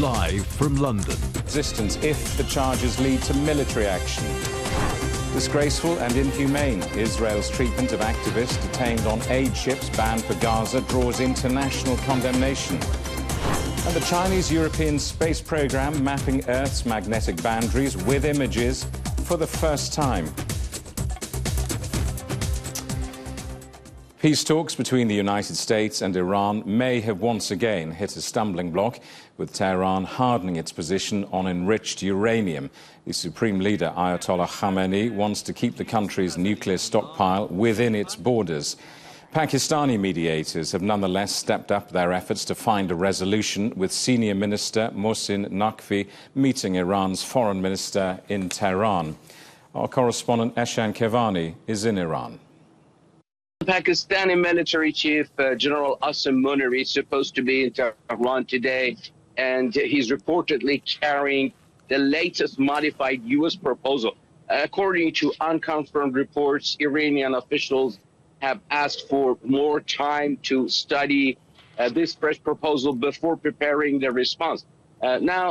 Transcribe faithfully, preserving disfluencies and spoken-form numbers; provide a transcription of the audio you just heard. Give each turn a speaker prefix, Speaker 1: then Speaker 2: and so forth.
Speaker 1: Live from London.
Speaker 2: Resistance if the charges lead to military action. Disgraceful and inhumane. Israel's treatment of activists detained on aid ships banned for Gaza draws international condemnation. And the Chinese-European space program mapping Earth's magnetic boundaries with images for the first time. Peace talks between the United States and Iran may have once again hit a stumbling block, with Tehran hardening its position on enriched uranium. The Supreme Leader, Ayatollah Khamenei, wants to keep the country's nuclear stockpile within its borders. Pakistani mediators have nonetheless stepped up their efforts to find a resolution, with Senior Minister Mohsin Naqvi meeting Iran's Foreign Minister in Tehran. Our correspondent Eshan Kevani is in Iran.
Speaker 3: Pakistani military chief uh, General Asim Munir is supposed to be in Tehran today, and he's reportedly carrying the latest modified U S proposal. According to unconfirmed reports, Iranian officials have asked for more time to study uh, this fresh proposal before preparing their response. Uh, now,